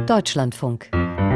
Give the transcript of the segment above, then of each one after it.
Deutschlandfunk.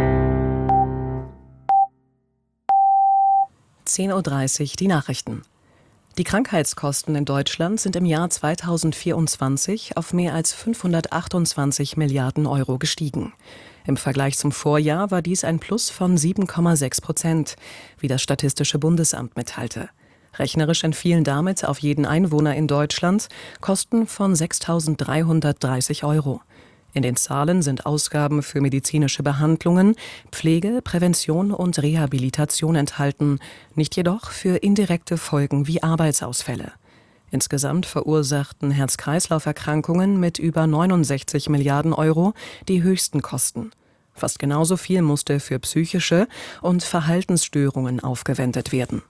10:30 Uhr die Nachrichten. Die Krankheitskosten in Deutschland sind im Jahr 2024 auf mehr als 528 Milliarden Euro gestiegen. Im Vergleich zum Vorjahr war dies ein Plus von 7,6%, wie das Statistische Bundesamt mitteilte. Rechnerisch entfielen damit auf jeden Einwohner in Deutschland Kosten von 6.330 Euro. In den Zahlen sind Ausgaben für medizinische Behandlungen, Pflege, Prävention und Rehabilitation enthalten, nicht jedoch für indirekte Folgen wie Arbeitsausfälle. Insgesamt verursachten Herz-Kreislauf-Erkrankungen mit über 69 Milliarden Euro die höchsten Kosten. Fast genauso viel musste für psychische und Verhaltensstörungen aufgewendet werden.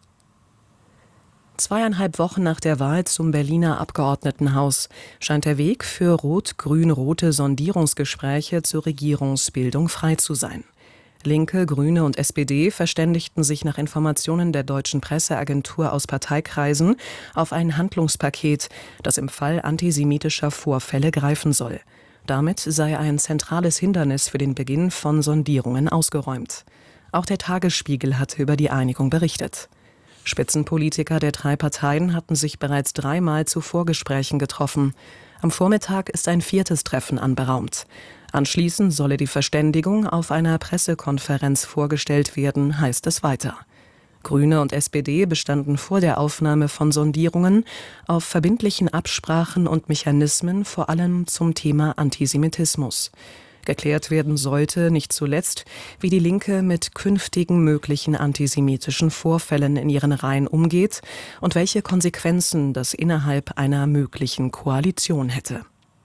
2,5 Wochen nach der Wahl zum Berliner Abgeordnetenhaus scheint der Weg für rot-grün-rote Sondierungsgespräche zur Regierungsbildung frei zu sein. Linke, Grüne und SPD verständigten sich nach Informationen der deutschen Presseagentur aus Parteikreisen auf ein Handlungspaket, das im Fall antisemitischer Vorfälle greifen soll. Damit sei ein zentrales Hindernis für den Beginn von Sondierungen ausgeräumt. Auch der Tagesspiegel hatte über die Einigung berichtet. Spitzenpolitiker der 3 Parteien hatten sich bereits 3-mal zu Vorgesprächen getroffen. Am Vormittag ist ein 4. Treffen anberaumt. Anschließend solle die Verständigung auf einer Pressekonferenz vorgestellt werden, heißt es weiter. Grüne und SPD bestanden vor der Aufnahme von Sondierungen auf verbindlichen Absprachen und Mechanismen, vor allem zum Thema Antisemitismus. Geklärt werden sollte, nicht zuletzt, wie die Linke mit künftigen möglichen antisemitischen Vorfällen in ihren Reihen umgeht und welche Konsequenzen das innerhalb einer möglichen Koalition hätte.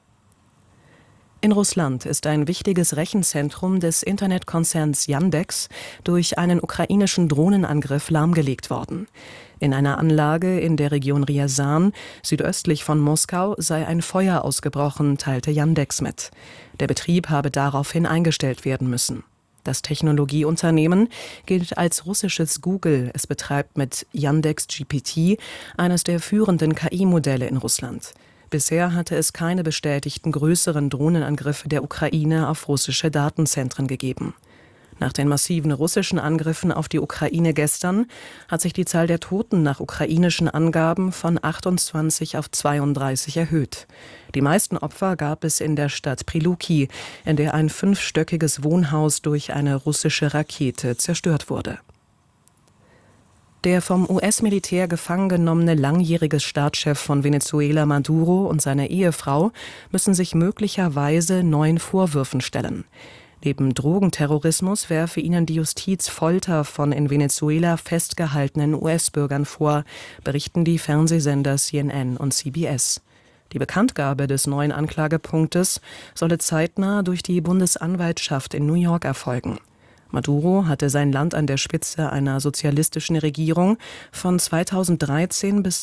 In Russland ist ein wichtiges Rechenzentrum des Internetkonzerns Yandex durch einen ukrainischen Drohnenangriff lahmgelegt worden. In einer Anlage in der Region Ryazan, südöstlich von Moskau, sei ein Feuer ausgebrochen, teilte Yandex mit. Der Betrieb habe daraufhin eingestellt werden müssen. Das Technologieunternehmen gilt als russisches Google. Es betreibt mit Yandex GPT eines der führenden KI-Modelle in Russland. Bisher hatte es keine bestätigten größeren Drohnenangriffe der Ukraine auf russische Datenzentren gegeben. Nach den massiven russischen Angriffen auf die Ukraine gestern hat sich die Zahl der Toten nach ukrainischen Angaben von 28 auf 32 erhöht. Die meisten Opfer gab es in der Stadt Pryluki, in der ein 5-stöckiges Wohnhaus durch eine russische Rakete zerstört wurde. Der vom US-Militär gefangen genommene langjährige Staatschef von Venezuela Maduro und seine Ehefrau müssen sich möglicherweise neuen Vorwürfen stellen. Neben Drogenterrorismus werfe ihnen die Justiz Folter von in Venezuela festgehaltenen US-Bürgern vor, berichten die Fernsehsender CNN und CBS. Die Bekanntgabe des neuen Anklagepunktes solle zeitnah durch die Bundesanwaltschaft in New York erfolgen. Maduro hatte sein Land an der Spitze einer sozialistischen Regierung von 2013 bis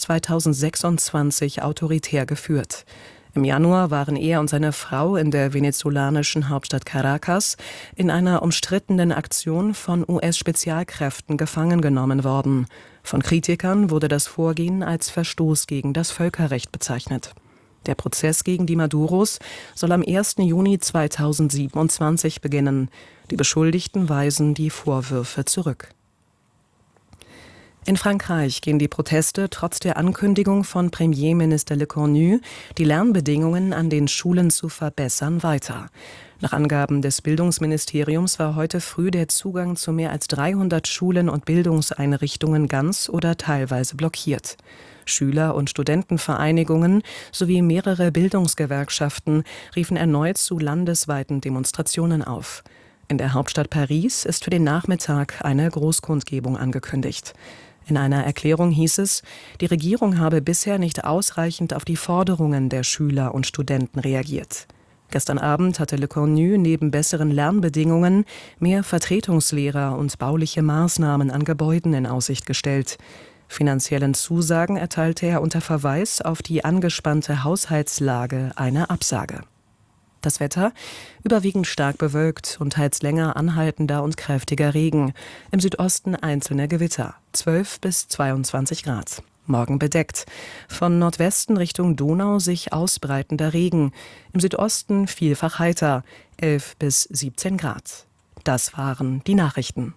2026 autoritär geführt. Im Januar waren er und seine Frau in der venezolanischen Hauptstadt Caracas in einer umstrittenen Aktion von US-Spezialkräften gefangen genommen worden. Von Kritikern wurde das Vorgehen als Verstoß gegen das Völkerrecht bezeichnet. Der Prozess gegen die Maduros soll am 1. Juni 2027 beginnen. Die Beschuldigten weisen die Vorwürfe zurück. In Frankreich gehen die Proteste trotz der Ankündigung von Premierminister Lecornu, die Lernbedingungen an den Schulen zu verbessern, weiter. Nach Angaben des Bildungsministeriums war heute früh der Zugang zu mehr als 300 Schulen und Bildungseinrichtungen ganz oder teilweise blockiert. Schüler- und Studentenvereinigungen sowie mehrere Bildungsgewerkschaften riefen erneut zu landesweiten Demonstrationen auf. In der Hauptstadt Paris ist für den Nachmittag eine Großkundgebung angekündigt. In einer Erklärung hieß es, die Regierung habe bisher nicht ausreichend auf die Forderungen der Schüler und Studenten reagiert. Gestern Abend hatte Lecornu neben besseren Lernbedingungen mehr Vertretungslehrer und bauliche Maßnahmen an Gebäuden in Aussicht gestellt. Finanziellen Zusagen erteilte er unter Verweis auf die angespannte Haushaltslage eine Absage. Das Wetter überwiegend stark bewölkt und teils länger anhaltender und kräftiger Regen. Im Südosten einzelne Gewitter, 12 bis 22 Grad. Morgen bedeckt. Von Nordwesten Richtung Donau sich ausbreitender Regen. Im Südosten vielfach heiter. 11 bis 17 Grad. Das waren die Nachrichten.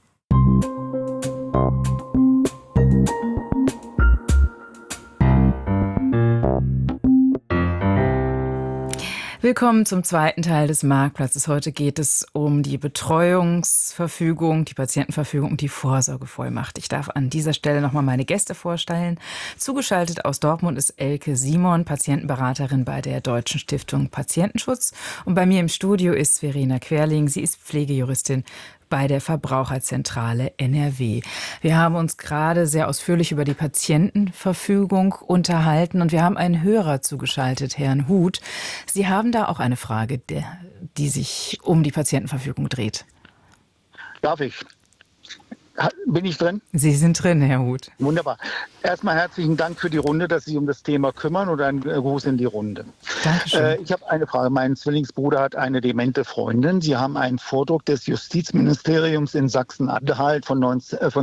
Willkommen zum zweiten Teil des Marktplatzes. Heute geht es um die Betreuungsverfügung, die Patientenverfügung und die Vorsorgevollmacht. Ich darf an dieser Stelle nochmal meine Gäste vorstellen. Zugeschaltet aus Dortmund ist Elke Simon, Patientenberaterin bei der Deutschen Stiftung Patientenschutz. Und bei mir im Studio ist Verena Querling. Sie ist Pflegejuristin bei der Verbraucherzentrale NRW. Wir haben uns gerade sehr ausführlich über die Patientenverfügung unterhalten und wir haben einen Hörer zugeschaltet, Herrn Huth. Sie haben da auch eine Frage, die sich um die Patientenverfügung dreht. Darf ich? Bin ich drin? Sie sind drin, Herr Huth. Wunderbar. Erstmal herzlichen Dank für die Runde, dass Sie sich um das Thema kümmern und ein Gruß in die Runde. Dankeschön. Ich habe eine Frage. Mein Zwillingsbruder hat eine demente Freundin. Sie haben einen Vordruck des Justizministeriums in Sachsen-Anhalt von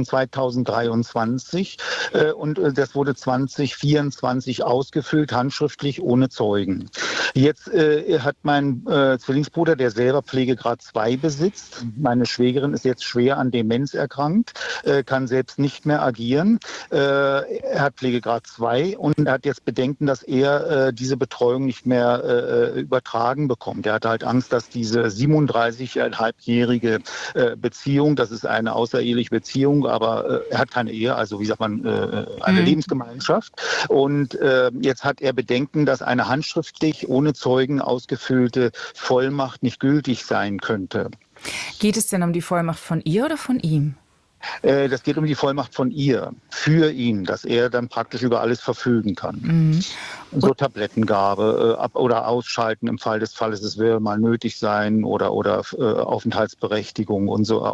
2023 und das wurde 2024 ausgefüllt, handschriftlich ohne Zeugen. Jetzt hat mein Zwillingsbruder, der selber Pflegegrad 2 besitzt, meine Schwägerin ist jetzt schwer an Demenz erkrankt, kann selbst nicht mehr agieren. Er hat Pflegegrad 2 und er hat jetzt Bedenken, dass er diese Betreuung nicht mehr übertragen bekommt. Er hat halt Angst, dass diese 37,5-jährige Beziehung, das ist eine außereheliche Beziehung, aber er hat keine Ehe, also wie sagt man, eine Lebensgemeinschaft. Und jetzt hat er Bedenken, dass eine handschriftlich ohne Zeugen ausgefüllte Vollmacht nicht gültig sein könnte. Geht es denn um die Vollmacht von ihr oder von ihm? Das geht um die Vollmacht von ihr, für ihn, dass er dann praktisch über alles verfügen kann. Mhm. So Tablettengabe oder Ausschalten im Fall des Falles, es wäre mal nötig sein oder Aufenthaltsberechtigung und so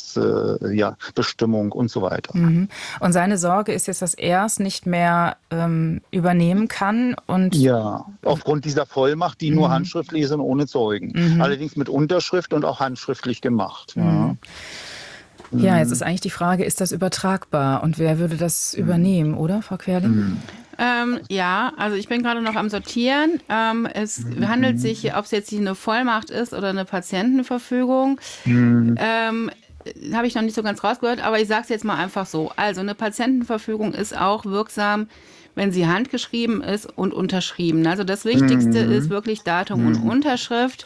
Bestimmung und so weiter. Mhm. Und seine Sorge ist jetzt, dass er es nicht mehr übernehmen kann. Und ja, aufgrund dieser Vollmacht, die nur handschriftlich ist und ohne Zeugen. Allerdings mit Unterschrift und auch handschriftlich gemacht. Ja. Ja, jetzt ist eigentlich die Frage, ist das übertragbar und wer würde das übernehmen, oder, Frau Querling? Ja, also ich bin gerade noch am Sortieren. Es handelt sich hier, ob es jetzt eine Vollmacht ist oder eine Patientenverfügung. Habe ich noch nicht so ganz rausgehört, aber ich sage es jetzt mal einfach so. Also eine Patientenverfügung ist auch wirksam, wenn sie handgeschrieben ist und unterschrieben. Also das Wichtigste ist wirklich Datum und Unterschrift.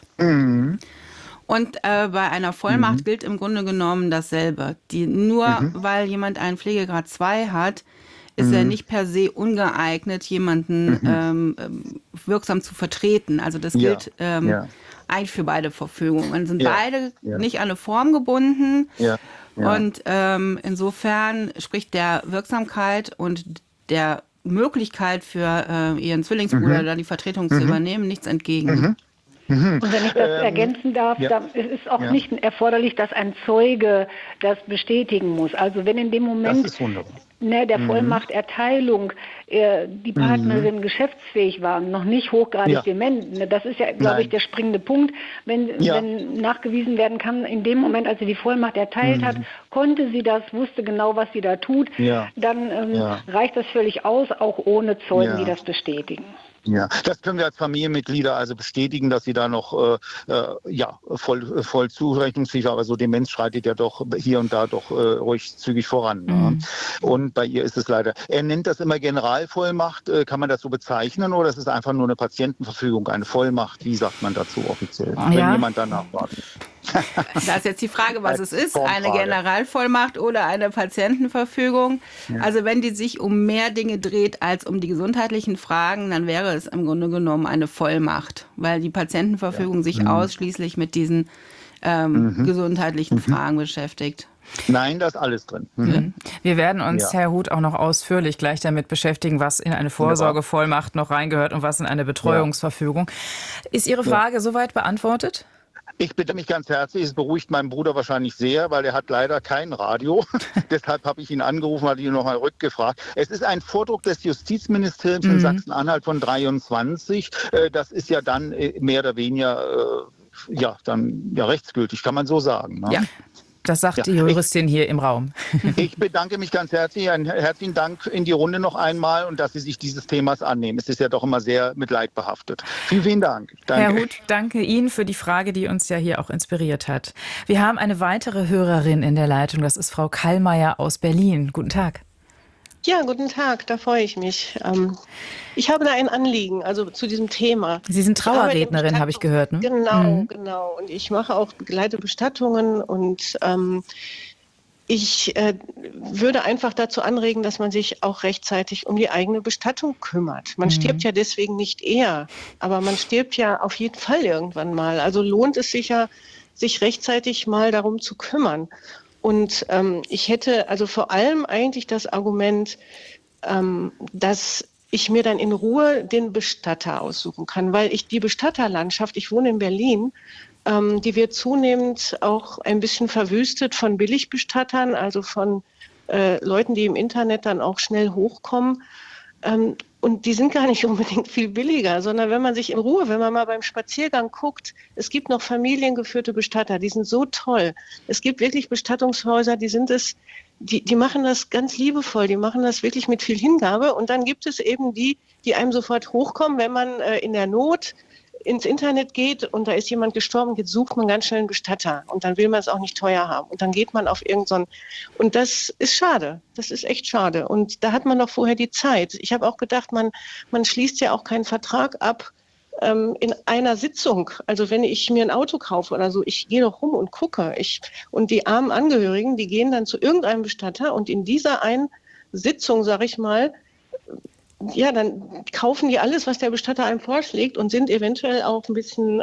Und bei einer Vollmacht gilt im Grunde genommen dasselbe. Weil jemand einen Pflegegrad 2 hat, ist er nicht per se ungeeignet, jemanden wirksam zu vertreten. Also das gilt eigentlich für beide Verfügungen. Dann sind beide nicht an eine Form gebunden. Und insofern spricht der Wirksamkeit und der Möglichkeit für Ihren Zwillingsbruder da die Vertretung zu übernehmen nichts entgegen. Und wenn ich das ergänzen darf, dann ist es auch nicht erforderlich, dass ein Zeuge das bestätigen muss. Also wenn in dem Moment der Vollmachterteilung die Partnerin geschäftsfähig war und noch nicht hochgradig dement, das ist ja, glaube ich, der springende Punkt. Wenn nachgewiesen werden kann, in dem Moment, als sie die Vollmacht erteilt hat, konnte sie das, wusste genau, was sie da tut, dann reicht das völlig aus, auch ohne Zeugen, die das bestätigen. Ja, das können wir als Familienmitglieder also bestätigen, dass sie da noch voll zurechnungsfähig war. Aber so Demenz schreitet ja doch hier und da doch ruhig zügig voran. Ne? Und bei ihr ist es leider. Er nennt das immer Generalvollmacht. Kann man das so bezeichnen oder ist es einfach nur eine Patientenverfügung, eine Vollmacht? Wie sagt man dazu offiziell, wenn jemand danach wartet? Da ist jetzt die Frage, was es ist, eine Generalvollmacht oder eine Patientenverfügung. Ja. Also wenn die sich um mehr Dinge dreht als um die gesundheitlichen Fragen, dann wäre es im Grunde genommen eine Vollmacht, weil die Patientenverfügung sich ausschließlich mit diesen gesundheitlichen Fragen beschäftigt. Nein, da ist alles drin. Wir werden uns, Herr Huth, auch noch ausführlich gleich damit beschäftigen, was in eine Vorsorgevollmacht noch reingehört und was in eine Betreuungsverfügung. Ist Ihre Frage soweit beantwortet? Ich bitte mich ganz herzlich, es beruhigt meinen Bruder wahrscheinlich sehr, weil er hat leider kein Radio. Deshalb habe ich ihn angerufen, hatte ihn noch mal rückgefragt. Es ist ein Vordruck des Justizministeriums in Sachsen-Anhalt von 23. Das ist ja dann mehr oder weniger rechtsgültig, kann man so sagen. Ne? Ja. Das sagt die Juristin hier im Raum. Ich bedanke mich ganz herzlich. Einen herzlichen Dank in die Runde noch einmal und dass Sie sich dieses Themas annehmen. Es ist ja doch immer sehr mit Leid behaftet. Vielen, vielen Dank. Danke. Herr Huth, danke Ihnen für die Frage, die uns ja hier auch inspiriert hat. Wir haben eine weitere Hörerin in der Leitung. Das ist Frau Kallmeier aus Berlin. Guten Tag. Ja, guten Tag, da freue ich mich. Ich habe da ein Anliegen, also zu diesem Thema. Sie sind Trauerrednerin, habe ich gehört, ne? Genau. Und ich mache auch begleite Bestattungen und ich würde einfach dazu anregen, dass man sich auch rechtzeitig um die eigene Bestattung kümmert. Man stirbt ja deswegen nicht eher, aber man stirbt ja auf jeden Fall irgendwann mal. Also lohnt es sich ja, sich rechtzeitig mal darum zu kümmern. Und ich hätte also vor allem eigentlich das Argument, dass ich mir dann in Ruhe den Bestatter aussuchen kann, weil die Bestatterlandschaft, ich wohne in Berlin, die wird zunehmend auch ein bisschen verwüstet von Billigbestattern, also von Leuten, die im Internet dann auch schnell hochkommen. Und die sind gar nicht unbedingt viel billiger, sondern wenn man sich in Ruhe, wenn man mal beim Spaziergang guckt, es gibt noch familiengeführte Bestatter, die sind so toll. Es gibt wirklich Bestattungshäuser, die machen das ganz liebevoll, die machen das wirklich mit viel Hingabe. Und dann gibt es eben die einem sofort hochkommen, wenn man in der Not ins Internet geht und da ist jemand gestorben, jetzt sucht man ganz schnell einen Bestatter und dann will man es auch nicht teuer haben und dann geht man auf und das ist schade, das ist echt schade und da hat man doch vorher die Zeit. Ich habe auch gedacht, man schließt ja auch keinen Vertrag ab in einer Sitzung, also wenn ich mir ein Auto kaufe oder so, ich gehe doch rum und gucke und die armen Angehörigen, die gehen dann zu irgendeinem Bestatter und in dieser einen Sitzung, sag ich mal, ja, dann kaufen die alles, was der Bestatter einem vorschlägt und sind eventuell auch ein bisschen,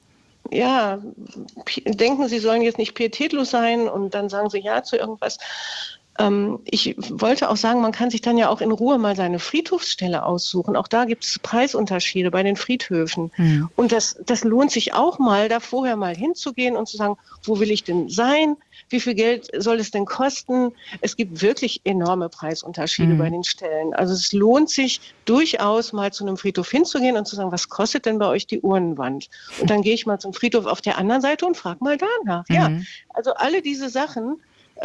denken, sie sollen jetzt nicht pietätlos sein und dann sagen sie ja zu irgendwas. Ich wollte auch sagen, man kann sich dann ja auch in Ruhe mal seine Friedhofsstelle aussuchen. Auch da gibt es Preisunterschiede bei den Friedhöfen. Mhm. Und das lohnt sich auch mal, da vorher mal hinzugehen und zu sagen, wo will ich denn sein? Wie viel Geld soll es denn kosten? Es gibt wirklich enorme Preisunterschiede bei den Stellen. Also es lohnt sich durchaus mal zu einem Friedhof hinzugehen und zu sagen, was kostet denn bei euch die Urnenwand? Und dann gehe ich mal zum Friedhof auf der anderen Seite und frage mal danach. Ja, also alle diese Sachen,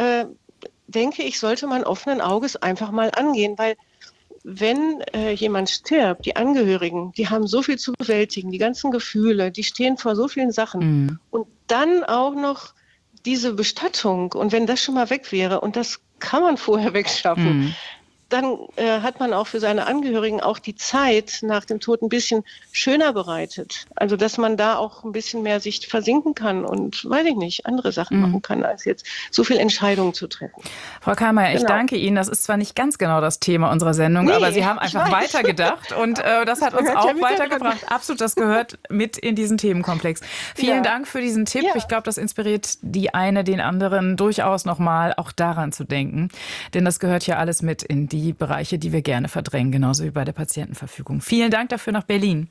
denke ich, sollte man offenen Auges einfach mal angehen, weil wenn jemand stirbt, die Angehörigen, die haben so viel zu bewältigen, die ganzen Gefühle, die stehen vor so vielen Sachen und dann auch noch diese Bestattung und wenn das schon mal weg wäre und das kann man vorher wegschaffen, dann hat man auch für seine Angehörigen auch die Zeit nach dem Tod ein bisschen schöner bereitet. Also dass man da auch ein bisschen mehr sich versinken kann und, weiß ich nicht, andere Sachen machen kann, als jetzt so viel Entscheidungen zu treffen. Frau Kallmeier, ich danke Ihnen. Das ist zwar nicht ganz genau das Thema unserer Sendung, aber Sie haben einfach weitergedacht und das hat uns auch weitergebracht. Absolut, das gehört mit in diesen Themenkomplex. Vielen Dank für diesen Tipp. Ja. Ich glaube, das inspiriert die eine, den anderen durchaus nochmal auch daran zu denken. Denn das gehört ja alles mit in die Bereiche, die wir gerne verdrängen, genauso wie bei der Patientenverfügung. Vielen Dank dafür nach Berlin.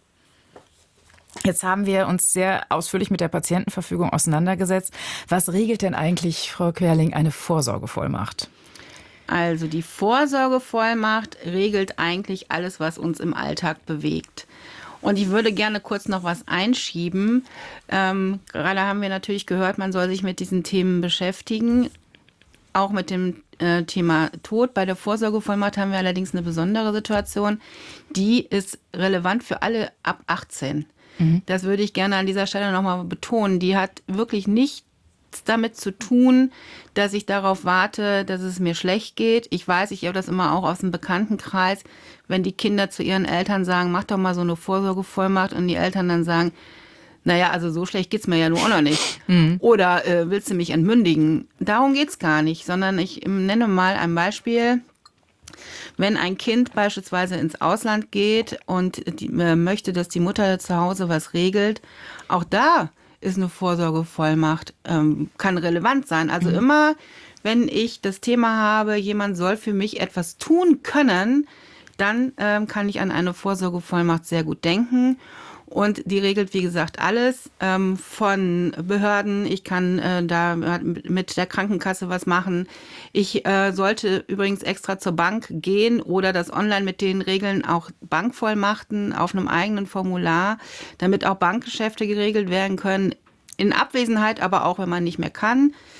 Jetzt haben wir uns sehr ausführlich mit der Patientenverfügung auseinandergesetzt. Was regelt denn eigentlich, Frau Querling, eine Vorsorgevollmacht? Also die Vorsorgevollmacht regelt eigentlich alles, was uns im Alltag bewegt. Und ich würde gerne kurz noch was einschieben. Gerade haben wir natürlich gehört, man soll sich mit diesen Themen beschäftigen. Auch mit dem Thema Tod. Bei der Vorsorgevollmacht haben wir allerdings eine besondere Situation. Die ist relevant für alle ab 18. Das würde ich gerne an dieser Stelle nochmal betonen. Die hat wirklich nichts damit zu tun, dass ich darauf warte, dass es mir schlecht geht. Ich weiß, ich habe das immer auch aus dem Bekanntenkreis, wenn die Kinder zu ihren Eltern sagen, mach doch mal so eine Vorsorgevollmacht und die Eltern dann sagen, naja, also so schlecht geht's mir ja nur auch noch nicht. Oder willst du mich entmündigen? Darum geht's gar nicht, sondern ich nenne mal ein Beispiel. Wenn ein Kind beispielsweise ins Ausland geht und möchte, dass die Mutter zu Hause was regelt, auch da ist eine Vorsorgevollmacht, kann relevant sein. Also immer, wenn ich das Thema habe, jemand soll für mich etwas tun können, dann kann ich an eine Vorsorgevollmacht sehr gut denken. Und die regelt, wie gesagt, alles von Behörden. Ich kann da mit der Krankenkasse was machen. Ich sollte übrigens extra zur Bank gehen oder das online mit den Regeln auch Bankvollmachten auf einem eigenen Formular, damit auch Bankgeschäfte geregelt werden können. In Abwesenheit, aber auch wenn man nicht mehr kann.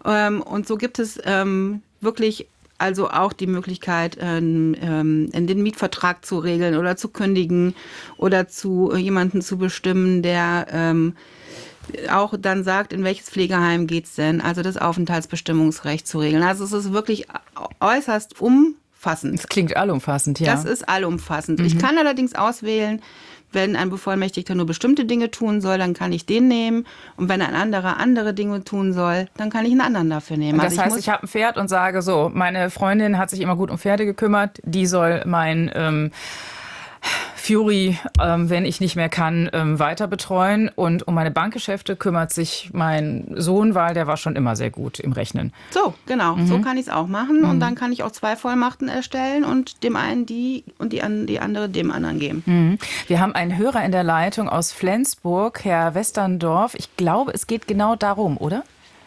Und so gibt es wirklich also auch die Möglichkeit, den Mietvertrag zu regeln oder zu kündigen oder zu jemanden zu bestimmen, der auch dann sagt, in welches Pflegeheim geht's denn, also das Aufenthaltsbestimmungsrecht zu regeln. Also es ist wirklich äußerst umfassend. Es klingt allumfassend, ja. Das ist allumfassend. Ich kann allerdings auswählen, wenn ein Bevollmächtigter nur bestimmte Dinge tun soll, dann kann ich den nehmen. Und wenn ein anderer andere Dinge tun soll, dann kann ich einen anderen dafür nehmen. Das heißt, ich habe ein Pferd und sage so, meine Freundin hat sich immer gut um Pferde gekümmert, die soll mein Fury, wenn ich nicht mehr kann, weiter betreuen. Und um meine Bankgeschäfte kümmert sich mein Sohn, weil der war schon immer sehr gut im Rechnen. So, genau. So kann ich es auch machen. Und dann kann ich auch 2 Vollmachten erstellen und dem einen die und die andere dem anderen geben. Wir haben einen Hörer in der Leitung aus Flensburg, Herr Westerndorf. Ich glaube, es geht genau darum, oder?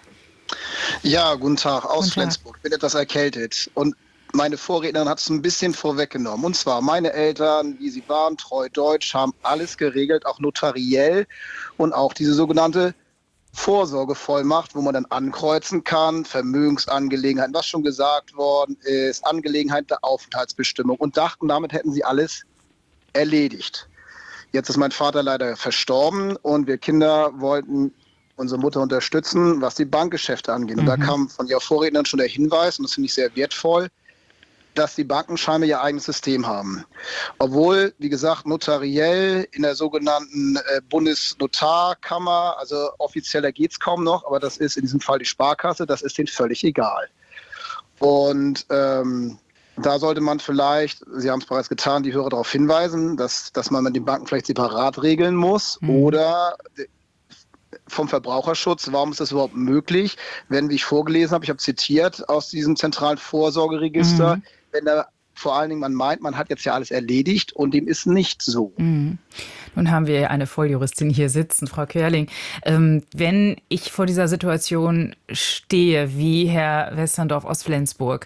Ja, guten Tag, aus Flensburg. Ich bin etwas erkältet und meine Vorrednerin hat es ein bisschen vorweggenommen. Und zwar meine Eltern, wie sie waren, treu deutsch, haben alles geregelt, auch notariell und auch diese sogenannte Vorsorgevollmacht, wo man dann ankreuzen kann, Vermögensangelegenheiten, was schon gesagt worden ist, Angelegenheit der Aufenthaltsbestimmung und dachten, damit hätten sie alles erledigt. Jetzt ist mein Vater leider verstorben und wir Kinder wollten unsere Mutter unterstützen, was die Bankgeschäfte angeht. Und da kam von Ihrer Vorrednerin schon der Hinweis, und das finde ich sehr wertvoll, dass die Banken scheinbar ihr eigenes System haben. Obwohl, wie gesagt, notariell in der sogenannten Bundesnotarkammer, also offizieller geht es kaum noch, aber das ist in diesem Fall die Sparkasse, das ist denen völlig egal. Und da sollte man vielleicht, Sie haben es bereits getan, die Hörer darauf hinweisen, dass man mit den Banken vielleicht separat regeln muss oder vom Verbraucherschutz, warum ist das überhaupt möglich, wenn, wie ich vorgelesen habe, ich habe zitiert aus diesem zentralen Vorsorgeregister, wenn da vor allen Dingen man meint, man hat jetzt ja alles erledigt und dem ist nicht so. Nun haben wir eine Volljuristin hier sitzen, Frau Körling. Wenn ich vor dieser Situation stehe, wie Herr Westerndorf aus Flensburg,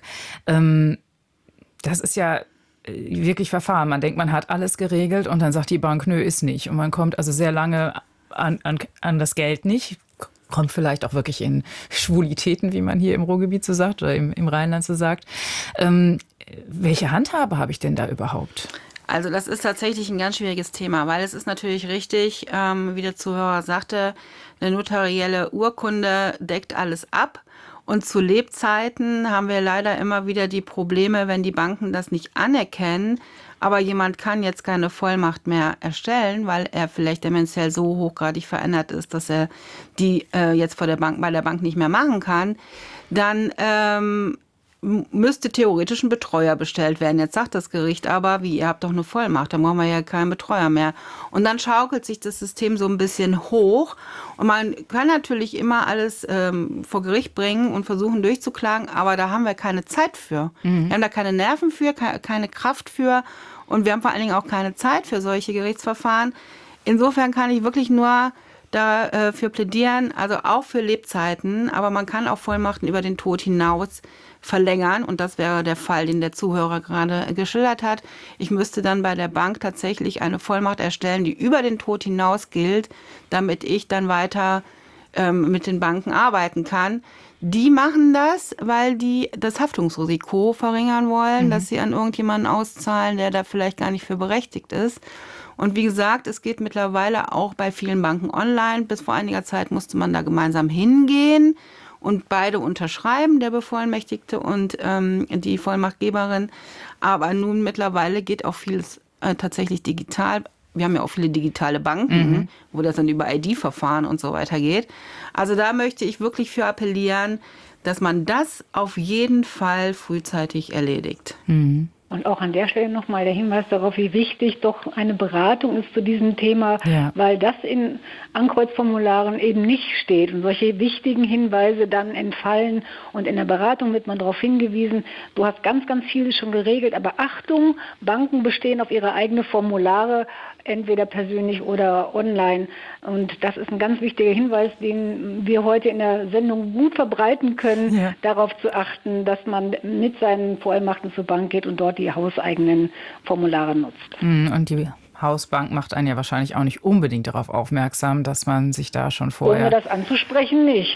das ist ja wirklich Verfahren. Man denkt, man hat alles geregelt und dann sagt die Bank, nö, ist nicht. Und man kommt also sehr lange an das Geld nicht, kommt vielleicht auch wirklich in Schwulitäten, wie man hier im Ruhrgebiet so sagt oder im Rheinland so sagt. Welche Handhabe habe ich denn da überhaupt? Also das ist tatsächlich ein ganz schwieriges Thema, weil es ist natürlich richtig, wie der Zuhörer sagte, eine notarielle Urkunde deckt alles ab. Und zu Lebzeiten haben wir leider immer wieder die Probleme, wenn die Banken das nicht anerkennen, aber jemand kann jetzt keine Vollmacht mehr erstellen, weil er vielleicht dementiell so hochgradig verändert ist, dass er die jetzt bei der Bank nicht mehr machen kann, dann müsste theoretisch ein Betreuer bestellt werden. Jetzt sagt das Gericht aber, wie, ihr habt doch eine Vollmacht, dann brauchen wir ja keinen Betreuer mehr. Und dann schaukelt sich das System so ein bisschen hoch. Und man kann natürlich immer alles vor Gericht bringen und versuchen durchzuklagen, aber da haben wir keine Zeit für. Wir haben da keine Nerven für, keine Kraft für und wir haben vor allen Dingen auch keine Zeit für solche Gerichtsverfahren. Insofern kann ich wirklich nur dafür plädieren, also auch für Lebzeiten, aber man kann auch Vollmachten über den Tod hinaus verlängern und das wäre der Fall, den der Zuhörer gerade geschildert hat. Ich müsste dann bei der Bank tatsächlich eine Vollmacht erstellen, die über den Tod hinaus gilt, damit ich dann weiter mit den Banken arbeiten kann. Die machen das, weil die das Haftungsrisiko verringern wollen, dass sie an irgendjemanden auszahlen, der da vielleicht gar nicht für berechtigt ist. Und wie gesagt, es geht mittlerweile auch bei vielen Banken online. Bis vor einiger Zeit musste man da gemeinsam hingehen und beide unterschreiben, der Bevollmächtigte und die Vollmachtgeberin. Aber nun mittlerweile geht auch vieles tatsächlich digital. Wir haben ja auch viele digitale Banken, wo das dann über ID-Verfahren und so weiter geht. Also da möchte ich wirklich für appellieren, dass man das auf jeden Fall frühzeitig erledigt. Und auch an der Stelle nochmal der Hinweis darauf, wie wichtig doch eine Beratung ist zu diesem Thema, weil das in Ankreuzformularen eben nicht steht und solche wichtigen Hinweise dann entfallen und in der Beratung wird man darauf hingewiesen, du hast ganz, ganz vieles schon geregelt, aber Achtung, Banken bestehen auf ihre eigenen Formulare, entweder persönlich oder online. Und das ist ein ganz wichtiger Hinweis, den wir heute in der Sendung gut verbreiten können, darauf zu achten, dass man mit seinen Vollmachten zur Bank geht und dort die hauseigenen Formulare nutzt. Und die Hausbank macht einen ja wahrscheinlich auch nicht unbedingt darauf aufmerksam, dass man sich da schon vorher... Ohne das anzusprechen, nicht.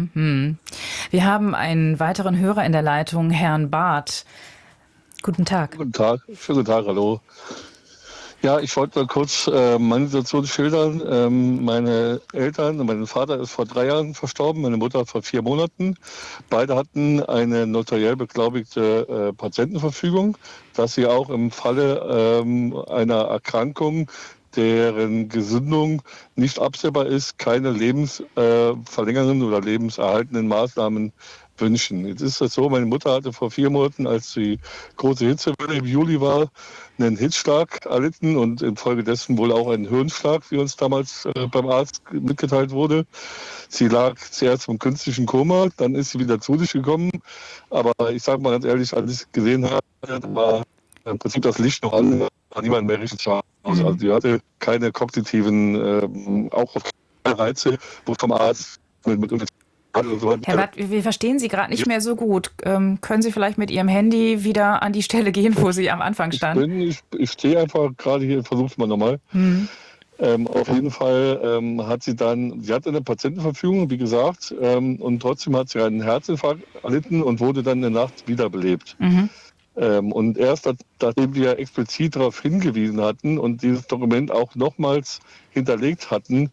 Wir haben einen weiteren Hörer in der Leitung, Herrn Barth. Guten Tag. Guten Tag, schönen guten Tag, hallo. Ja, ich wollte mal kurz meine Situation schildern. Meine Eltern, mein Vater ist vor 3 Jahren verstorben, meine Mutter vor 4 Monaten. Beide hatten eine notariell beglaubigte Patientenverfügung, dass sie auch im Falle einer Erkrankung, deren Gesundung nicht absehbar ist, keine lebensverlängernden oder lebenserhaltenden Maßnahmen wünschen. Jetzt ist das so, meine Mutter hatte vor 4 Monaten, als die große Hitzewelle im Juli war, einen Hitzschlag erlitten und infolgedessen wohl auch einen Hirnschlag, wie uns damals beim Arzt mitgeteilt wurde. Sie lag zuerst im künstlichen Koma, dann ist sie wieder zu sich gekommen. Aber ich sage mal ganz ehrlich, als ich gesehen habe, war im Prinzip das Licht noch an, war niemand mehr richtig scharf. Also sie hatte keine kognitiven, auch keine Reize, wo vom Arzt mit Herr Barth, wir verstehen Sie gerade nicht mehr so gut. Können Sie vielleicht mit Ihrem Handy wieder an die Stelle gehen, wo Sie am Anfang standen? Ich stehe einfach gerade hier, versuche es mal nochmal. Auf jeden Fall hat sie hatte eine Patientenverfügung, wie gesagt, und trotzdem hat sie einen Herzinfarkt erlitten und wurde dann in der Nacht wiederbelebt. Und erst nachdem wir explizit darauf hingewiesen hatten und dieses Dokument auch nochmals hinterlegt hatten,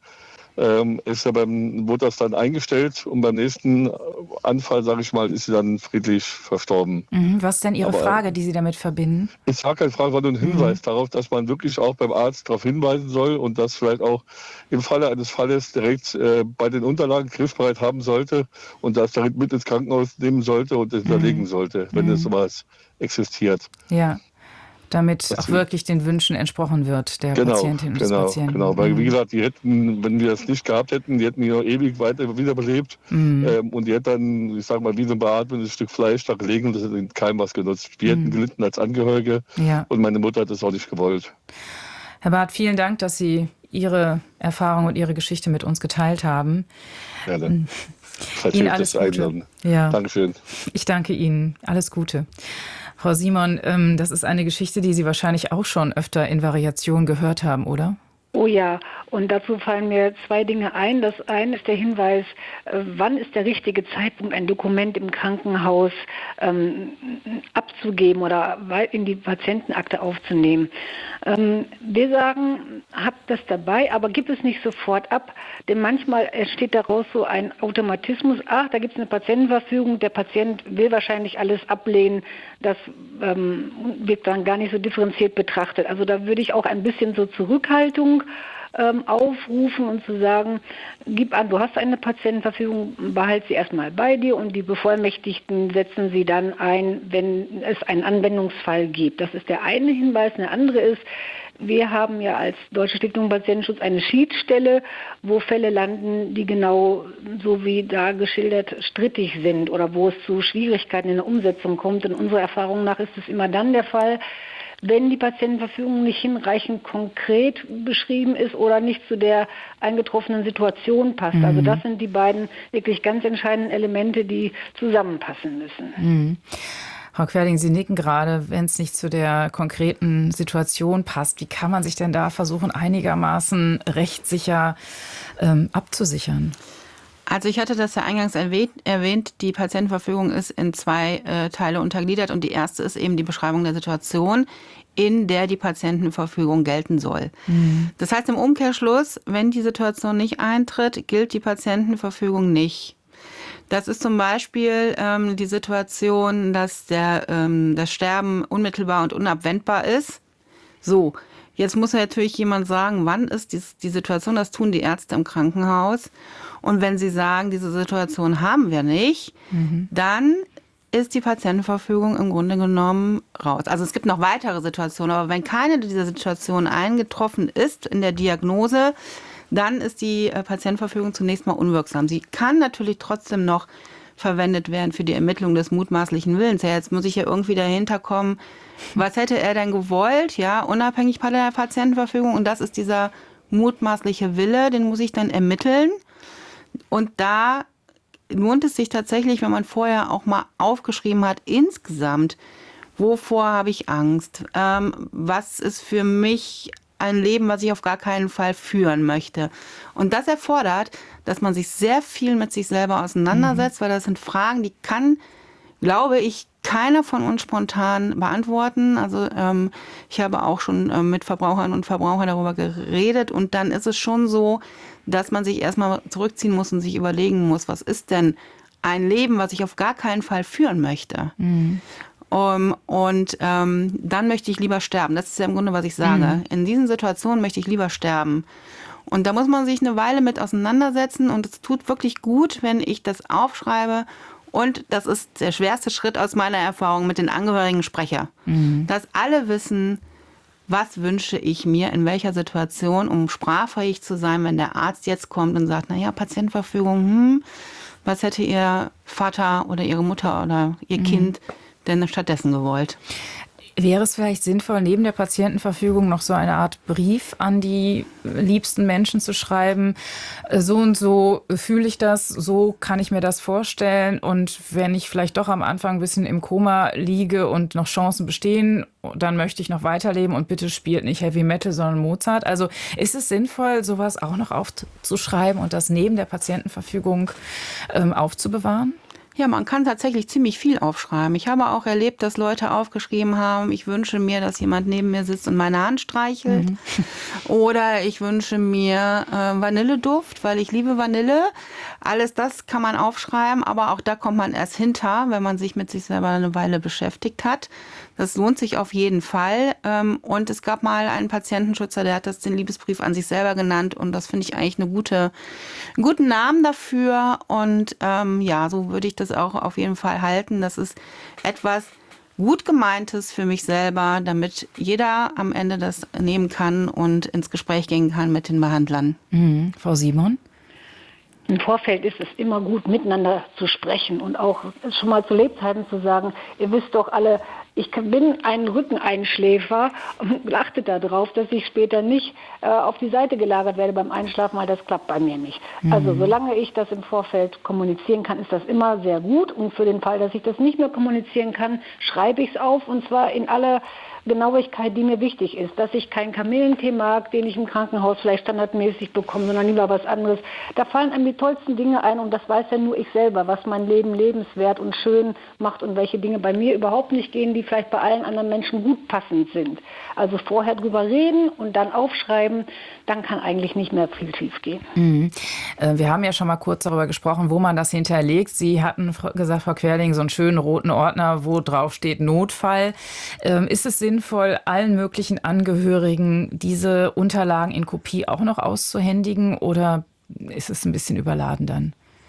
wurde das dann eingestellt und beim nächsten Anfall, sage ich mal, ist sie dann friedlich verstorben. Was ist denn Ihre Frage, die Sie damit verbinden? Ich sage keine Frage, war nur ein Hinweis darauf, dass man wirklich auch beim Arzt darauf hinweisen soll und das vielleicht auch im Falle eines Falles direkt bei den Unterlagen griffbereit haben sollte und das direkt mit ins Krankenhaus nehmen sollte und das hinterlegen sollte, wenn es sowas existiert. Ja. Damit auch wirklich den Wünschen entsprochen wird, der Patientin und des Patienten. Genau, weil wie gesagt, die hätten, wenn wir das nicht gehabt hätten, die hätten die noch ewig weiter wiederbelebt und die hätten dann, ich sag mal, wie so ein beatmendes Stück Fleisch da gelegen und das hätte keinem was genutzt. Wir hätten gelitten als Angehörige und meine Mutter hat das auch nicht gewollt. Herr Barth, vielen Dank, dass Sie Ihre Erfahrung und Ihre Geschichte mit uns geteilt haben. Ja, dann. Ihnen alles Gute. Ja. Dankeschön. Ich danke Ihnen. Alles Gute. Frau Simon, das ist eine Geschichte, die Sie wahrscheinlich auch schon öfter in Variation gehört haben, oder? Oh ja, und dazu fallen mir 2 Dinge ein. Das eine ist der Hinweis, wann ist der richtige Zeitpunkt, ein Dokument im Krankenhaus abzugeben oder in die Patientenakte aufzunehmen. Wir sagen, habt das dabei, aber gib es nicht sofort ab, denn manchmal entsteht daraus so ein Automatismus. Ach, da gibt es eine Patientenverfügung, der Patient will wahrscheinlich alles ablehnen. Das wird dann gar nicht so differenziert betrachtet. Also da würde ich auch ein bisschen so Zurückhaltung aufrufen und zu sagen, gib an, du hast eine Patientenverfügung, behalte sie erstmal bei dir und die Bevollmächtigten setzen sie dann ein, wenn es einen Anwendungsfall gibt. Das ist der eine Hinweis. Der andere ist, wir haben ja als Deutsche Stiftung Patientenschutz eine Schiedsstelle, wo Fälle landen, die genau so wie da geschildert strittig sind oder wo es zu Schwierigkeiten in der Umsetzung kommt. Und unserer Erfahrung nach ist es immer dann der Fall, wenn die Patientenverfügung nicht hinreichend konkret beschrieben ist oder nicht zu der eingetroffenen Situation passt. Also das sind die beiden wirklich ganz entscheidenden Elemente, die zusammenpassen müssen. Frau Querding, Sie nicken gerade, wenn es nicht zu der konkreten Situation passt. Wie kann man sich denn da versuchen, einigermaßen rechtssicher abzusichern? Also ich hatte das ja eingangs erwähnt, die Patientenverfügung ist in 2 Teile untergliedert und die erste ist eben die Beschreibung der Situation, in der die Patientenverfügung gelten soll. Das heißt im Umkehrschluss, wenn die Situation nicht eintritt, gilt die Patientenverfügung nicht. Das ist zum Beispiel die Situation, dass das Sterben unmittelbar und unabwendbar ist. So, jetzt muss natürlich jemand sagen, wann ist die Situation, das tun die Ärzte im Krankenhaus. Und wenn sie sagen, diese Situation haben wir nicht, dann ist die Patientenverfügung im Grunde genommen raus. Also es gibt noch weitere Situationen, aber wenn keine dieser Situationen eingetroffen ist in der Diagnose, dann ist die Patientenverfügung zunächst mal unwirksam. Sie kann natürlich trotzdem noch verwendet werden für die Ermittlung des mutmaßlichen Willens. Ja, jetzt muss ich ja irgendwie dahinter kommen, was hätte er denn gewollt, ja, unabhängig von der Patientenverfügung. Und das ist dieser mutmaßliche Wille, den muss ich dann ermitteln. Und da lohnt es sich tatsächlich, wenn man vorher auch mal aufgeschrieben hat, insgesamt, wovor habe ich Angst? Was ist für mich ein Leben, was ich auf gar keinen Fall führen möchte. Und das erfordert, dass man sich sehr viel mit sich selber auseinandersetzt, weil das sind Fragen, die kann, glaube ich, keiner von uns spontan beantworten. Also ich habe auch schon mit Verbraucherinnen und Verbrauchern darüber geredet und dann ist es schon so, dass man sich erstmal zurückziehen muss und sich überlegen muss, was ist denn ein Leben, was ich auf gar keinen Fall führen möchte. Dann möchte ich lieber sterben. Das ist ja im Grunde, was ich sage. In diesen Situationen möchte ich lieber sterben. Und da muss man sich eine Weile mit auseinandersetzen und es tut wirklich gut, wenn ich das aufschreibe. Und das ist der schwerste Schritt aus meiner Erfahrung mit den Angehörigen spreche. Dass alle wissen, was wünsche ich mir, in welcher Situation, um sprachfähig zu sein, wenn der Arzt jetzt kommt und sagt, naja, Patientenverfügung, was hätte Ihr Vater oder Ihre Mutter oder Ihr Kind denn stattdessen gewollt? Wäre es vielleicht sinnvoll, neben der Patientenverfügung noch so eine Art Brief an die liebsten Menschen zu schreiben? So und so fühle ich das, so kann ich mir das vorstellen. Und wenn ich vielleicht doch am Anfang ein bisschen im Koma liege und noch Chancen bestehen, dann möchte ich noch weiterleben und bitte spielt nicht Heavy Metal, sondern Mozart. Also ist es sinnvoll, sowas auch noch aufzuschreiben und das neben der Patientenverfügung aufzubewahren? Ja, man kann tatsächlich ziemlich viel aufschreiben. Ich habe auch erlebt, dass Leute aufgeschrieben haben, ich wünsche mir, dass jemand neben mir sitzt und meine Hand streichelt. Oder ich wünsche mir Vanilleduft, weil ich liebe Vanille. Alles das kann man aufschreiben, aber auch da kommt man erst hinter, wenn man sich mit sich selber eine Weile beschäftigt hat. Das lohnt sich auf jeden Fall. Und es gab mal einen Patientenschützer, der hat das den Liebesbrief an sich selber genannt. Und das finde ich eigentlich einen guten Namen dafür. Und so würde ich das auch auf jeden Fall halten. Das ist etwas gut Gemeintes für mich selber, damit jeder am Ende das nehmen kann und ins Gespräch gehen kann mit den Behandlern. Frau Simon? Im Vorfeld ist es immer gut, miteinander zu sprechen und auch schon mal zu Lebzeiten zu sagen, ihr wisst doch alle, ich bin ein Rückeneinschläfer und achtet darauf, dass ich später nicht auf die Seite gelagert werde beim Einschlafen, weil das klappt bei mir nicht. Also solange ich das im Vorfeld kommunizieren kann, ist das immer sehr gut. Und für den Fall, dass ich das nicht mehr kommunizieren kann, schreibe ich es auf und zwar in aller Genauigkeit, die mir wichtig ist, dass ich keinen Kamillentee mag, den ich im Krankenhaus vielleicht standardmäßig bekomme, sondern lieber was anderes. Da fallen einem die tollsten Dinge ein und das weiß ja nur ich selber, was mein Leben lebenswert und schön macht und welche Dinge bei mir überhaupt nicht gehen, die vielleicht bei allen anderen Menschen gut passend sind. Also vorher drüber reden und dann aufschreiben, dann kann eigentlich nicht mehr viel schief gehen. Wir haben ja schon mal kurz darüber gesprochen, wo man das hinterlegt. Sie hatten gesagt, Frau Querling, so einen schönen roten Ordner, wo drauf steht Notfall. Ist es sinnvoll, allen möglichen Angehörigen diese Unterlagen in Kopie auch noch auszuhändigen oder ist es ein bisschen überladen dann?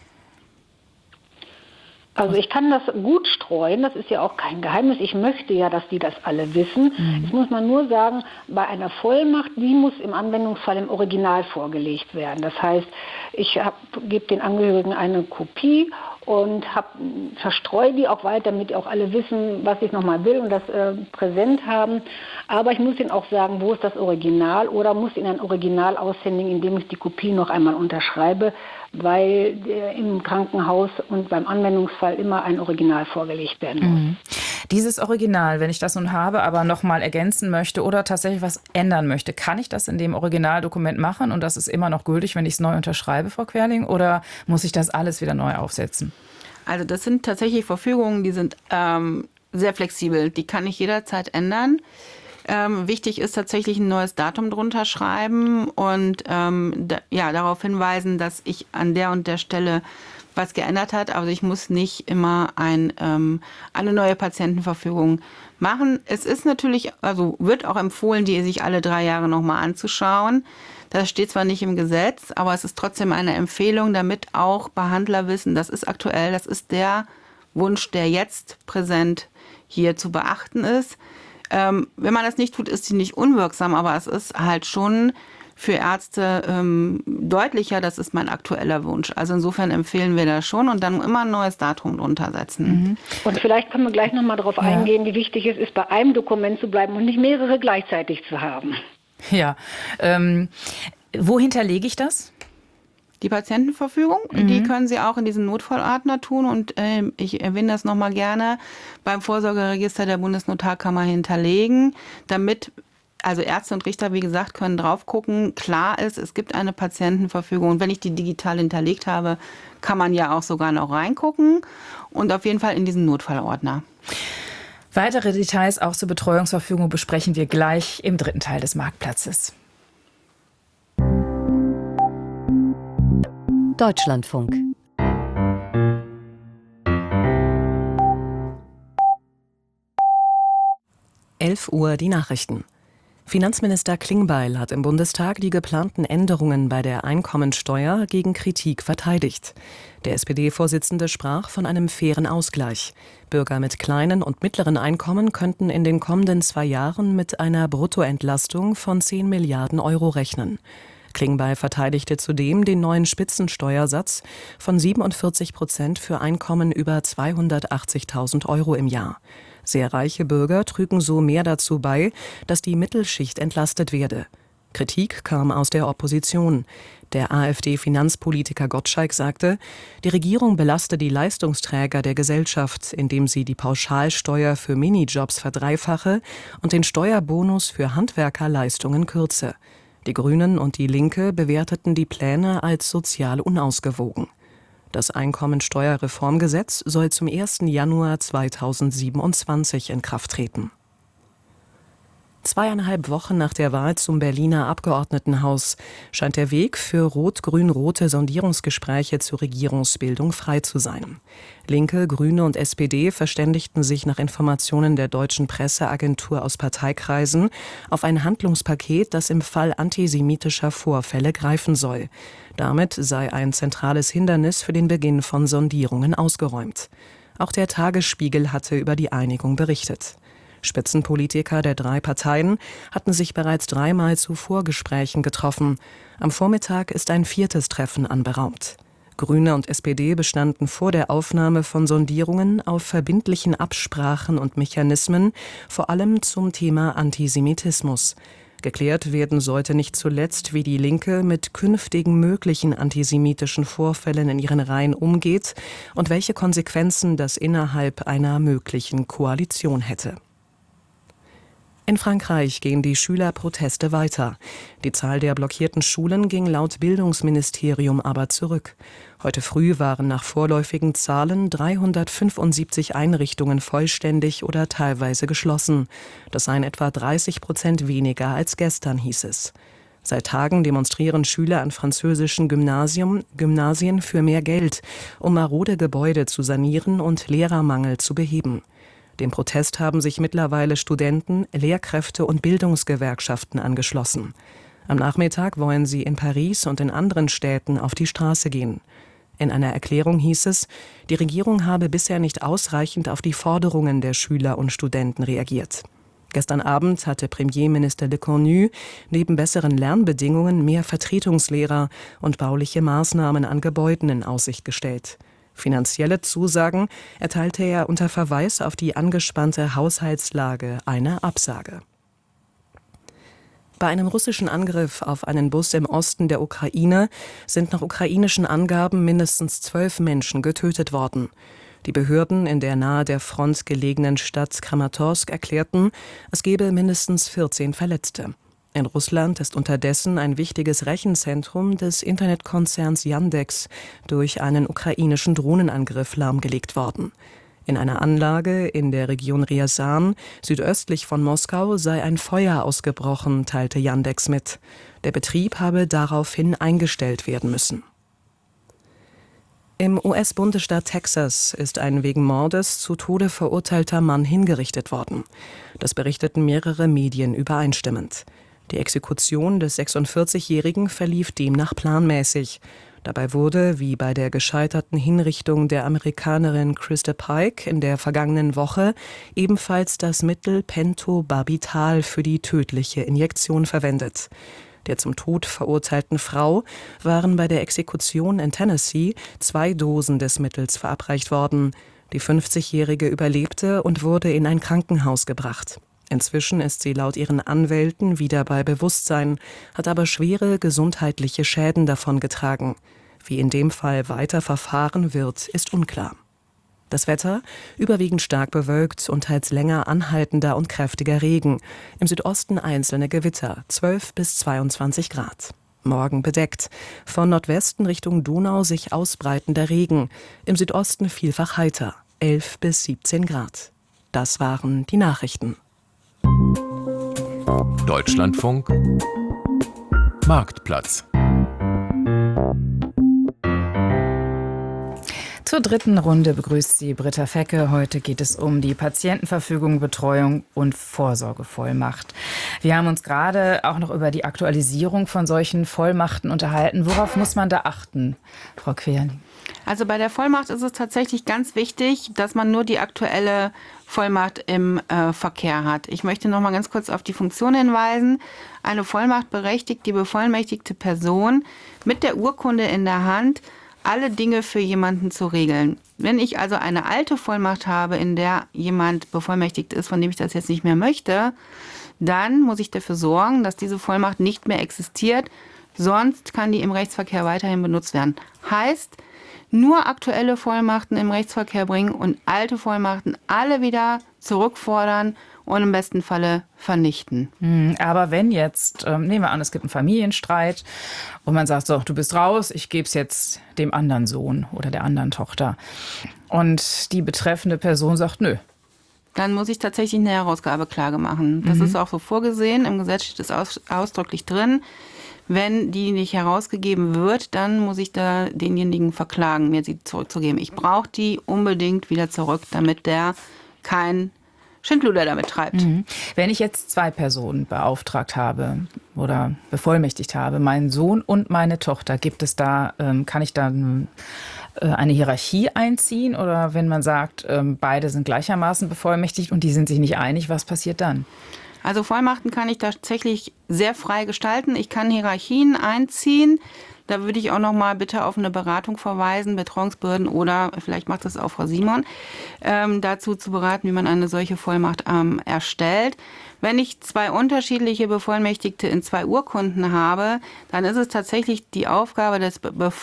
Also ich kann das gut streuen, das ist ja auch kein Geheimnis. Ich möchte ja, dass die das alle wissen. Jetzt muss man nur sagen, bei einer Vollmacht, die muss im Anwendungsfall im Original vorgelegt werden. Das heißt, ich gebe den Angehörigen eine Kopie und verstreue die auch weiter, damit auch alle wissen, was ich nochmal will und das präsent haben. Aber ich muss ihnen auch sagen, wo ist das Original oder muss ihnen ein Original aushändigen, indem ich die Kopie noch einmal unterschreibe, weil im Krankenhaus und beim Anwendungsfall immer ein Original vorgelegt werden muss. Dieses Original, wenn ich das nun habe, aber nochmal ergänzen möchte oder tatsächlich was ändern möchte, kann ich das in dem Originaldokument machen und das ist immer noch gültig, wenn ich es neu unterschreibe, Frau Querling, oder muss ich das alles wieder neu aufsetzen? Also das sind tatsächlich Verfügungen, die sind sehr flexibel, die kann ich jederzeit ändern. Wichtig ist tatsächlich ein neues Datum drunter schreiben und darauf hinweisen, dass ich an der und der Stelle was geändert hat. Also ich muss nicht immer eine neue Patientenverfügung machen. Es ist natürlich, also wird auch empfohlen, die sich alle 3 Jahre nochmal anzuschauen. Das steht zwar nicht im Gesetz, aber es ist trotzdem eine Empfehlung, damit auch Behandler wissen, das ist aktuell, das ist der Wunsch, der jetzt präsent hier zu beachten ist. Wenn man das nicht tut, ist sie nicht unwirksam, aber es ist halt schon für Ärzte deutlicher, das ist mein aktueller Wunsch. Also insofern empfehlen wir das schon und dann immer ein neues Datum drunter setzen. Und vielleicht können wir gleich nochmal darauf eingehen, wie wichtig es ist, bei einem Dokument zu bleiben und nicht mehrere gleichzeitig zu haben. Ja, wo hinterlege ich das? Die Patientenverfügung, die können Sie auch in diesen Notfallordner tun und ich erwähne das nochmal gerne, beim Vorsorgeregister der Bundesnotarkammer hinterlegen, damit Also Ärzte und Richter, wie gesagt, können drauf gucken. Klar ist, es gibt eine Patientenverfügung. Und wenn ich die digital hinterlegt habe, kann man ja auch sogar noch reingucken. Und auf jeden Fall in diesen Notfallordner. Weitere Details auch zur Betreuungsverfügung besprechen wir gleich im dritten Teil des Marktplatzes. Deutschlandfunk. Uhr die Nachrichten. Finanzminister Klingbeil hat im Bundestag die geplanten Änderungen bei der Einkommensteuer gegen Kritik verteidigt. Der SPD-Vorsitzende sprach von einem fairen Ausgleich. Bürger mit kleinen und mittleren Einkommen könnten in den kommenden 2 Jahren mit einer Bruttoentlastung von 10 Milliarden Euro rechnen. Klingbeil verteidigte zudem den neuen Spitzensteuersatz von 47% für Einkommen über 280.000 Euro im Jahr. Sehr reiche Bürger trügen so mehr dazu bei, dass die Mittelschicht entlastet werde. Kritik kam aus der Opposition. Der AfD-Finanzpolitiker Gottschalk sagte, die Regierung belaste die Leistungsträger der Gesellschaft, indem sie die Pauschalsteuer für Minijobs verdreifache und den Steuerbonus für Handwerkerleistungen kürze. Die Grünen und die Linke bewerteten die Pläne als sozial unausgewogen. Das Einkommensteuerreformgesetz soll zum 1. Januar 2027 in Kraft treten. 2,5 Wochen nach der Wahl zum Berliner Abgeordnetenhaus scheint der Weg für rot-grün-rote Sondierungsgespräche zur Regierungsbildung frei zu sein. Linke, Grüne und SPD verständigten sich nach Informationen der deutschen Presseagentur aus Parteikreisen auf ein Handlungspaket, das im Fall antisemitischer Vorfälle greifen soll. Damit sei ein zentrales Hindernis für den Beginn von Sondierungen ausgeräumt. Auch der Tagesspiegel hatte über die Einigung berichtet. Spitzenpolitiker der 3 Parteien hatten sich bereits 3-mal zu Vorgesprächen getroffen. Am Vormittag ist ein 4. Treffen anberaumt. Grüne und SPD bestanden vor der Aufnahme von Sondierungen auf verbindlichen Absprachen und Mechanismen, vor allem zum Thema Antisemitismus. Geklärt werden sollte nicht zuletzt, wie die Linke mit künftigen möglichen antisemitischen Vorfällen in ihren Reihen umgeht und welche Konsequenzen das innerhalb einer möglichen Koalition hätte. In Frankreich gehen die Schülerproteste weiter. Die Zahl der blockierten Schulen ging laut Bildungsministerium aber zurück. Heute früh waren nach vorläufigen Zahlen 375 Einrichtungen vollständig oder teilweise geschlossen. Das seien etwa 30% weniger als gestern, hieß es. Seit Tagen demonstrieren Schüler an französischen Gymnasien für mehr Geld, um marode Gebäude zu sanieren und Lehrermangel zu beheben. Dem Protest haben sich mittlerweile Studenten, Lehrkräfte und Bildungsgewerkschaften angeschlossen. Am Nachmittag wollen sie in Paris und in anderen Städten auf die Straße gehen. In einer Erklärung hieß es, die Regierung habe bisher nicht ausreichend auf die Forderungen der Schüler und Studenten reagiert. Gestern Abend hatte Premierminister Le Cornu neben besseren Lernbedingungen mehr Vertretungslehrer und bauliche Maßnahmen an Gebäuden in Aussicht gestellt. Finanzielle Zusagen erteilte er unter Verweis auf die angespannte Haushaltslage eine Absage. Bei einem russischen Angriff auf einen Bus im Osten der Ukraine sind nach ukrainischen Angaben mindestens 12 Menschen getötet worden. Die Behörden in der nahe der Front gelegenen Stadt Kramatorsk erklärten, es gebe mindestens 14 Verletzte. In Russland ist unterdessen ein wichtiges Rechenzentrum des Internetkonzerns Yandex durch einen ukrainischen Drohnenangriff lahmgelegt worden. In einer Anlage in der Region Ryazan, südöstlich von Moskau, sei ein Feuer ausgebrochen, teilte Yandex mit. Der Betrieb habe daraufhin eingestellt werden müssen. Im US-Bundesstaat Texas ist ein wegen Mordes zu Tode verurteilter Mann hingerichtet worden. Das berichteten mehrere Medien übereinstimmend. Die Exekution des 46-Jährigen verlief demnach planmäßig. Dabei wurde, wie bei der gescheiterten Hinrichtung der Amerikanerin Krista Pike in der vergangenen Woche, ebenfalls das Mittel Pentobarbital für die tödliche Injektion verwendet. Der zum Tod verurteilten Frau waren bei der Exekution in Tennessee 2 Dosen des Mittels verabreicht worden. Die 50-Jährige überlebte und wurde in ein Krankenhaus gebracht. Inzwischen ist sie laut ihren Anwälten wieder bei Bewusstsein, hat aber schwere gesundheitliche Schäden davongetragen. Wie in dem Fall weiter verfahren wird, ist unklar. Das Wetter überwiegend stark bewölkt und teils länger anhaltender und kräftiger Regen. Im Südosten einzelne Gewitter, 12 bis 22 Grad. Morgen bedeckt. Von Nordwesten Richtung Donau sich ausbreitender Regen. Im Südosten vielfach heiter, 11 bis 17 Grad. Das waren die Nachrichten. Deutschlandfunk Marktplatz. Zur dritten Runde begrüßt Sie Britta Fecke. Heute geht es um die Patientenverfügung, Betreuung und Vorsorgevollmacht. Wir haben uns gerade auch noch über die Aktualisierung von solchen Vollmachten unterhalten. Worauf muss man da achten, Frau Querling? Also bei der Vollmacht ist es tatsächlich ganz wichtig, dass man nur die aktuelle Vollmacht im Verkehr hat. Ich möchte noch mal ganz kurz auf die Funktion hinweisen. Eine Vollmacht berechtigt die bevollmächtigte Person mit der Urkunde in der Hand, alle Dinge für jemanden zu regeln. Wenn ich also eine alte Vollmacht habe, in der jemand bevollmächtigt ist, von dem ich das jetzt nicht mehr möchte, dann muss ich dafür sorgen, dass diese Vollmacht nicht mehr existiert. Sonst kann die im Rechtsverkehr weiterhin benutzt werden. Heißt, nur aktuelle Vollmachten im Rechtsverkehr bringen und alte Vollmachten alle wieder zurückfordern und im besten Falle vernichten. Aber wenn jetzt, nehmen wir an, es gibt einen Familienstreit und man sagt so, du bist raus, ich gebe es jetzt dem anderen Sohn oder der anderen Tochter. Und die betreffende Person sagt, nö. Dann muss ich tatsächlich eine Herausgabeklage machen. Das ist auch so vorgesehen, im Gesetz steht es ausdrücklich drin. Wenn die nicht herausgegeben wird, dann muss ich da denjenigen verklagen, mir sie zurückzugeben. Ich brauche die unbedingt wieder zurück, damit der kein Schindluder damit treibt. Wenn ich jetzt zwei Personen beauftragt habe oder bevollmächtigt habe, meinen Sohn und meine Tochter, gibt es da, kann ich da eine Hierarchie einziehen? Oder wenn man sagt, beide sind gleichermaßen bevollmächtigt und die sind sich nicht einig, was passiert dann? Also Vollmachten kann ich tatsächlich sehr frei gestalten. Ich kann Hierarchien einziehen. Da würde ich auch noch mal bitte auf eine Beratung verweisen, Betreuungsbehörden oder vielleicht macht das auch Frau Simon, dazu zu beraten, wie man eine solche Vollmacht erstellt. Wenn ich zwei unterschiedliche Bevollmächtigte in zwei Urkunden habe, dann ist es tatsächlich die Aufgabe des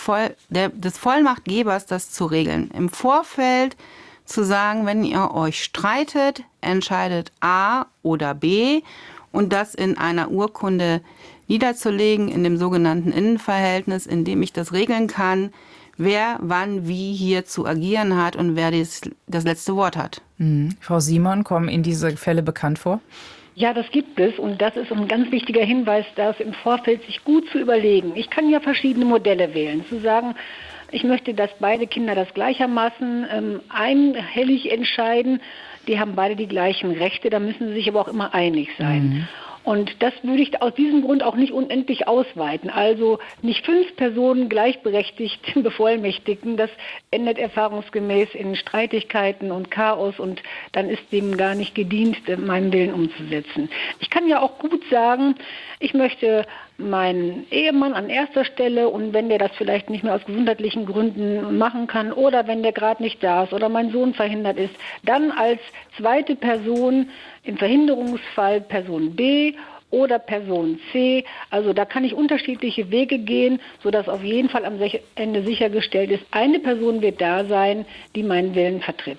Vollmachtgebers, das zu regeln. Im Vorfeld zu sagen, wenn ihr euch streitet, entscheidet A oder B und das in einer Urkunde niederzulegen, in dem sogenannten Innenverhältnis, in dem ich das regeln kann, wer wann wie hier zu agieren hat und wer das letzte Wort hat. Frau Simon, kommen Ihnen diese Fälle bekannt vor? Ja, das gibt es und das ist ein ganz wichtiger Hinweis, das im Vorfeld sich gut zu überlegen. Ich kann ja verschiedene Modelle wählen, zu sagen, ich möchte, dass beide Kinder das gleichermaßen einhellig entscheiden. Die haben beide die gleichen Rechte, da müssen sie sich aber auch immer einig sein. Und das würde ich aus diesem Grund auch nicht unendlich ausweiten. Also nicht 5 Personen gleichberechtigt bevollmächtigen. Das endet erfahrungsgemäß in Streitigkeiten und Chaos und dann ist dem gar nicht gedient, meinen Willen umzusetzen. Ich kann ja auch gut sagen, ich möchte meinen Ehemann an erster Stelle und wenn der das vielleicht nicht mehr aus gesundheitlichen Gründen machen kann oder wenn der gerade nicht da ist oder mein Sohn verhindert ist, dann als zweite Person im Verhinderungsfall Person B oder Person C. Also da kann ich unterschiedliche Wege gehen, sodass auf jeden Fall am Ende sichergestellt ist, eine Person wird da sein, die meinen Willen vertritt.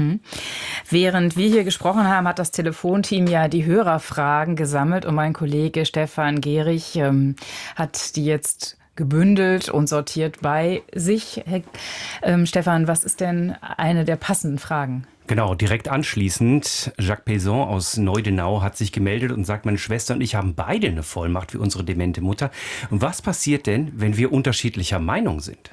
Während wir hier gesprochen haben, hat das Telefonteam ja die Hörerfragen gesammelt und mein Kollege Stefan Gehrig hat die jetzt gebündelt und sortiert bei sich. Stefan, was ist denn eine der passenden Fragen? Genau, direkt anschließend, Jacques Payson aus Neudenau hat sich gemeldet und sagt, meine Schwester und ich haben beide eine Vollmacht wie unsere demente Mutter. Und was passiert denn, wenn wir unterschiedlicher Meinung sind?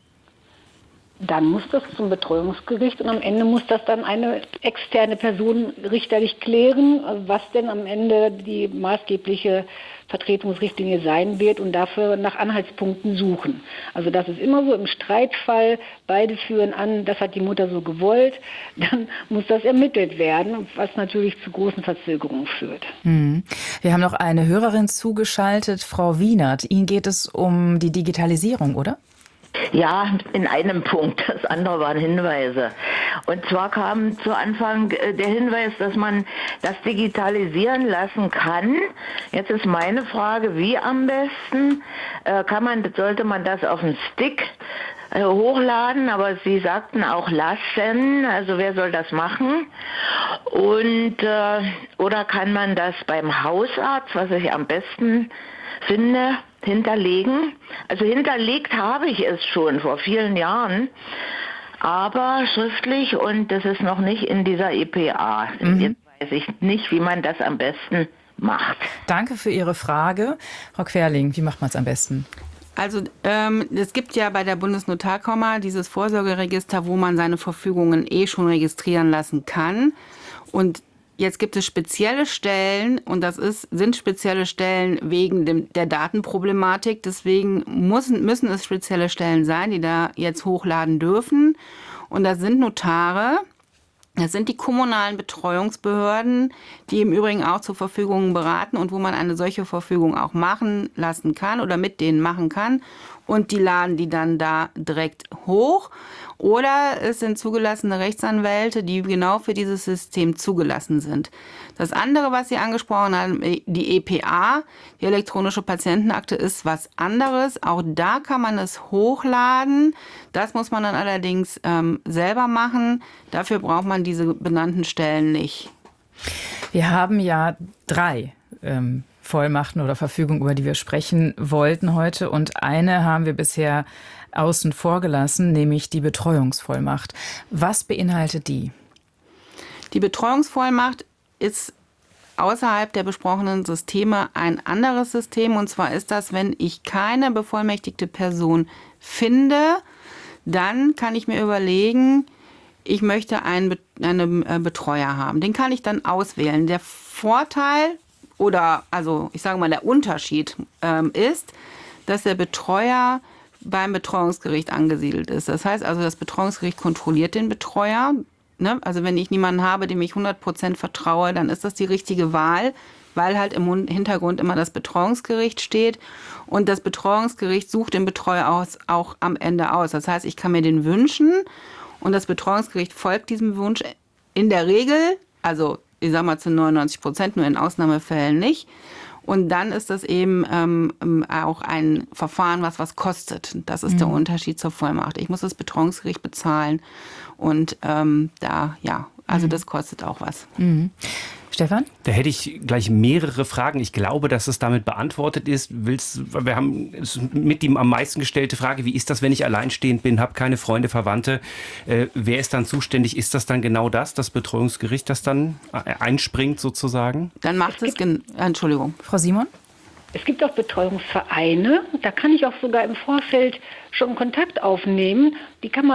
Dann muss das zum Betreuungsgericht und am Ende muss das dann eine externe Person richterlich klären, was denn am Ende die maßgebliche Vertretungsrichtlinie sein wird und dafür nach Anhaltspunkten suchen. Also das ist immer so im Streitfall, beide führen an, das hat die Mutter so gewollt, dann muss das ermittelt werden, was natürlich zu großen Verzögerungen führt. Wir haben noch eine Hörerin zugeschaltet, Frau Wienert. Ihnen geht es um die Digitalisierung, oder? Ja, in einem Punkt. Das andere waren Hinweise. Und zwar kam zu Anfang der Hinweis, dass man das digitalisieren lassen kann. Jetzt ist meine Frage, wie am besten? Sollte man das auf einen Stick hochladen, aber Sie sagten auch lassen, also wer soll das machen? Und oder kann man das beim Hausarzt, was ich am besten finde, hinterlegen? Also hinterlegt habe ich es schon vor vielen Jahren, aber schriftlich, und das ist noch nicht in dieser EPA. Jetzt weiß ich nicht, wie man das am besten macht. Danke für Ihre Frage. Frau Querling, wie macht man es am besten? Also es gibt ja bei der Bundesnotarkammer dieses Vorsorgeregister, wo man seine Verfügungen schon registrieren lassen kann. Und jetzt gibt es spezielle Stellen, und das sind spezielle Stellen wegen der Datenproblematik. Deswegen müssen es spezielle Stellen sein, die da jetzt hochladen dürfen. Und das sind Notare. Das sind die kommunalen Betreuungsbehörden, die im Übrigen auch zur Verfügung beraten und wo man eine solche Verfügung auch machen lassen kann oder mit denen machen kann. Und die laden die dann da direkt hoch. Oder es sind zugelassene Rechtsanwälte, die genau für dieses System zugelassen sind. Das andere, was Sie angesprochen haben, die EPA, die elektronische Patientenakte, ist was anderes. Auch da kann man es hochladen. Das muss man dann allerdings selber machen. Dafür braucht man diese benannten Stellen nicht. Wir haben ja 3 Vollmachten oder Verfügungen, über die wir sprechen wollten heute. Und eine haben wir bisher außen vor gelassen, nämlich die Betreuungsvollmacht. Was beinhaltet die? Die Betreuungsvollmacht ist außerhalb der besprochenen Systeme ein anderes System. Und zwar ist das, wenn ich keine bevollmächtigte Person finde, dann kann ich mir überlegen, ich möchte einen Betreuer haben. Den kann ich dann auswählen. Der Vorteil oder, also ich sage mal, der Unterschied ist, dass der Betreuer beim Betreuungsgericht angesiedelt ist. Das heißt also, das Betreuungsgericht kontrolliert den Betreuer. Ne? Also wenn ich niemanden habe, dem ich 100% vertraue, dann ist das die richtige Wahl, weil halt im Hintergrund immer das Betreuungsgericht steht. Und das Betreuungsgericht sucht den Betreuer auch am Ende aus. Das heißt, ich kann mir den wünschen und das Betreuungsgericht folgt diesem Wunsch in der Regel, also ich sage mal zu 99%, nur in Ausnahmefällen nicht. Und dann ist das eben auch ein Verfahren, was kostet. Das ist der Unterschied zur Vollmacht. Ich muss das Betreuungsgericht bezahlen und das kostet auch was. Stefan? Da hätte ich gleich mehrere Fragen. Ich glaube, dass es damit beantwortet ist. Wir haben mit die am meisten gestellte Frage, wie ist das, wenn ich alleinstehend bin, habe keine Freunde, Verwandte? Wer ist dann zuständig? Ist das dann genau das Betreuungsgericht, das dann einspringt sozusagen? Dann macht es, Entschuldigung. Frau Simon? Es gibt auch Betreuungsvereine, da kann ich auch sogar im Vorfeld schon Kontakt aufnehmen. Die kann man